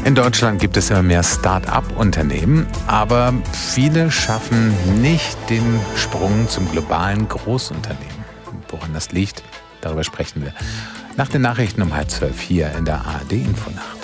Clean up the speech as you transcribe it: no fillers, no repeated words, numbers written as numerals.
In Deutschland gibt es immer mehr Start-up-Unternehmen, aber viele schaffen nicht den Sprung zum globalen Großunternehmen. Woran das liegt, darüber sprechen wir nach den Nachrichten um 11:30 hier in der ARD Infonacht.